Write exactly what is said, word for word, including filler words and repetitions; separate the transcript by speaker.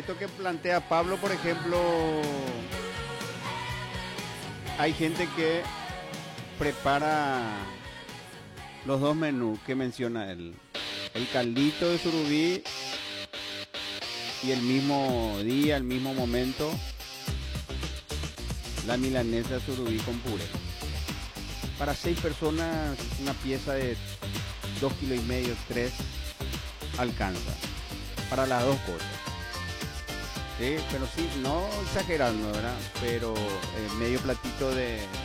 Speaker 1: esto que plantea Pablo, por ejemplo, hay gente que prepara los dos menús que menciona él. El caldito de surubí y el mismo día, el mismo momento, la milanesa de surubí con puré. Para seis personas, una pieza de dos kilos y medio, tres, alcanza. Para las dos cosas. Sí, pero sí, no exagerando, ¿verdad? Pero eh, medio platito de,